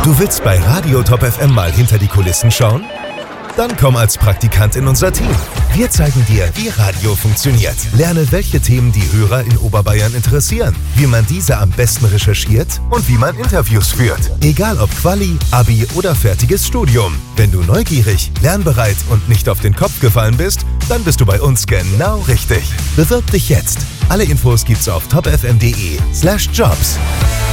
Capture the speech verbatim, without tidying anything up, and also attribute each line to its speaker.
Speaker 1: Du willst bei Radio Top F M mal hinter die Kulissen schauen? Dann komm als Praktikant in unser Team. Wir zeigen dir, wie Radio funktioniert. Lerne, welche Themen die Hörer in Oberbayern interessieren, wie man diese am besten recherchiert und wie man Interviews führt. Egal ob Quali, Abi oder fertiges Studium. Wenn du neugierig, lernbereit und nicht auf den Kopf gefallen bist, dann bist du bei uns genau richtig. Bewirb dich jetzt. Alle Infos gibt's auf topfm.de slash jobs.